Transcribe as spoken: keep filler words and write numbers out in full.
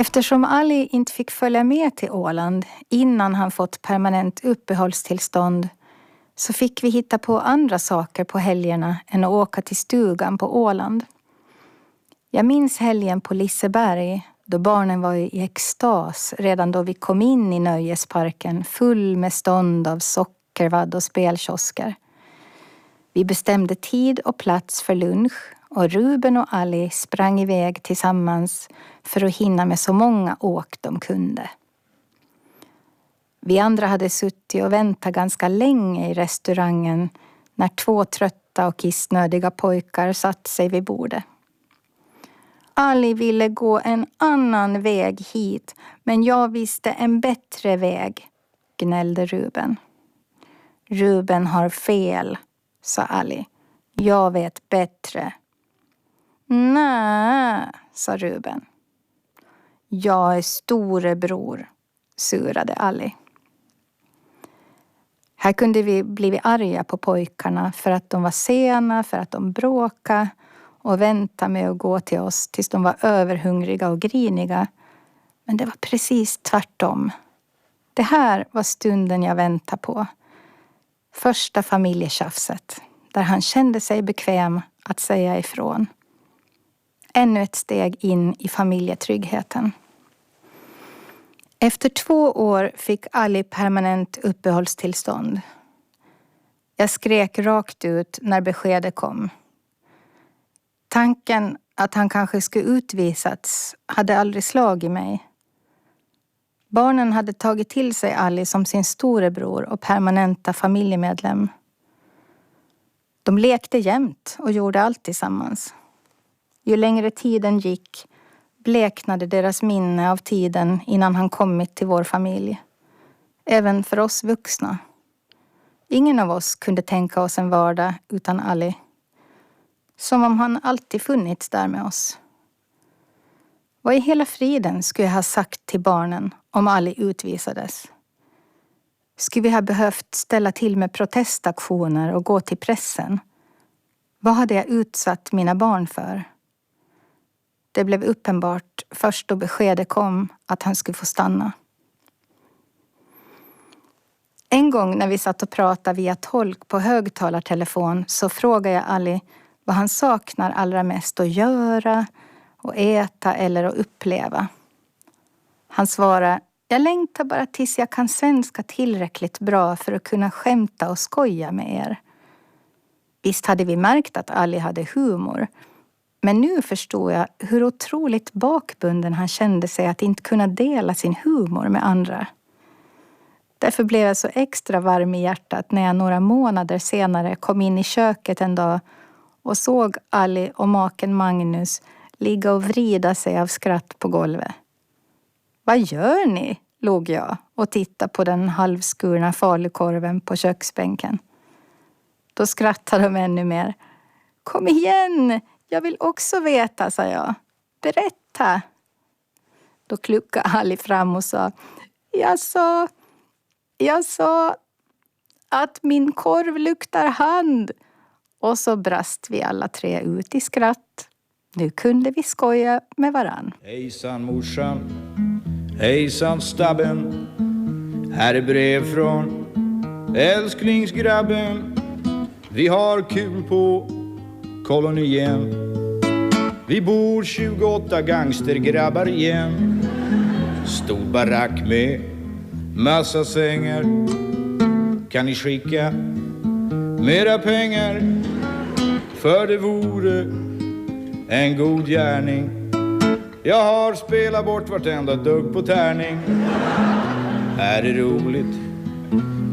Eftersom Ali inte fick följa med till Åland innan han fått permanent uppehållstillstånd så fick vi hitta på andra saker på helgerna än att åka till stugan på Åland. Jag minns helgen på Liseberg då barnen var i extas redan då vi kom in i nöjesparken full med stånd av sockervadd och spelkiosker. Vi bestämde tid och plats för lunch och Ruben och Ali sprang iväg tillsammans för att hinna med så många åk de kunde. Vi andra hade suttit och väntat ganska länge i restaurangen när två trötta och kissnödiga pojkar satt sig vid bordet. Ali ville gå en annan väg hit, men jag visste en bättre väg, gnällde Ruben. Ruben har fel, sa Ali. Jag vet bättre. Nej, sa Ruben. Jag är storebror, surade Ali. Här kunde vi bli arga på pojkarna för att de var sena, för att de bråkade och väntade med att gå till oss tills de var överhungriga och griniga. Men det var precis tvärtom. Det här var stunden jag väntade på. Första familjetjafset, där han kände sig bekväm att säga ifrån. Ännu ett steg in i familjetryggheten. Efter två år fick Ali permanent uppehållstillstånd. Jag skrek rakt ut när beskedet kom. Tanken att han kanske skulle utvisats hade aldrig slagit mig. Barnen hade tagit till sig Ali som sin storebror och permanenta familjemedlem. De lekte jämt och gjorde allt tillsammans. Ju längre tiden gick bleknade deras minne av tiden innan han kommit till vår familj. Även för oss vuxna. Ingen av oss kunde tänka oss en vardag utan Ali. Som om han alltid funnits där med oss. Vad i hela friden skulle jag ha sagt till barnen om Ali utvisades? Skulle vi ha behövt ställa till med protestaktioner och gå till pressen? Vad hade jag utsatt mina barn för? Det blev uppenbart först då beskedet kom att han skulle få stanna. En gång när vi satt och pratade via tolk på högtalartelefon så frågade jag Ali vad han saknar allra mest att göra, att äta eller att uppleva. Han svarade, jag längtar bara tills jag kan svenska tillräckligt bra för att kunna skämta och skoja med er. Visst hade vi märkt att Ali hade humor. Men nu förstod jag hur otroligt bakbunden han kände sig att inte kunna dela sin humor med andra. Därför blev jag så extra varm i hjärtat när jag några månader senare kom in i köket en dag och såg Ali och maken Magnus ligga och vrida sig av skratt på golvet. Vad gör ni? Låg jag och tittade på den halvskurna falukorven på köksbänken. Då skrattade de ännu mer. Kom igen! Jag vill också veta, sa jag. Berätta. Då kluckade Ali fram och sa. Jag sa, jag sa att min korv luktar hand. Och så brast vi alla tre ut i skratt. Nu kunde vi skoja med varann. Hejsan morsan, hejsan stabben. Här är brev från älsklingsgrabben. Vi har kul på kolonien. Vi bor tjugoåtta gangstergrabbar igen. Stor barack med massa sängar. Kan ni skicka mera pengar? För det vore en god gärning. Jag har spelat bort vartenda dugg på tärning. Är det roligt?